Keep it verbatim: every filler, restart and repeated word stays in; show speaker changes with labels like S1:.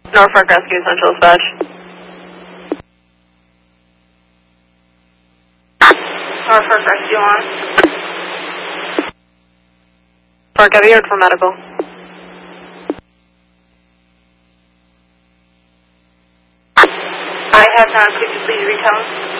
S1: Norfolk Rescue Central Dispatch. Norfolk Rescue on. Park, have you heard for medical? I have not. Could you please retell?